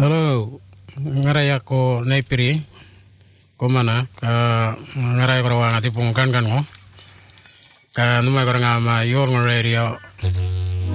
Halo, ngarai ako naipiri, komana, ngarai ko nga tipong kan ngo, ka numay ko nga ma yor ng radio.